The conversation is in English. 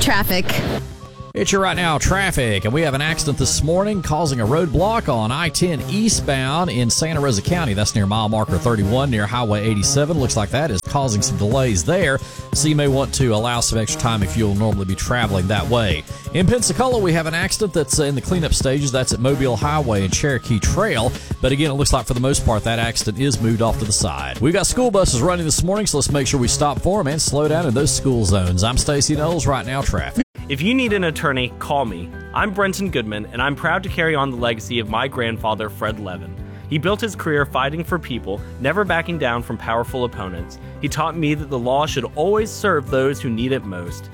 traffic. It's your Right Now traffic, and we have an accident this morning causing a roadblock on I-10 eastbound in Santa Rosa County. That's near mile marker 31 near Highway 87. Looks like that is causing some delays there, so you may want to allow some extra time if you'll normally be traveling that way. In Pensacola, we have an accident that's in the cleanup stages. That's at Mobile Highway and Cherokee Trail, but again, it looks like for the most part that accident is moved off to the side. We've got school buses running this morning, so let's make sure we stop for them and slow down in those school zones. I'm Stacey Knowles, Right Now traffic. If you need an attorney, call me. I'm Brenton Goodman, and I'm proud to carry on the legacy of my grandfather, Fred Levin. He built his career fighting for people, never backing down from powerful opponents. He taught me that the law should always serve those who need it most.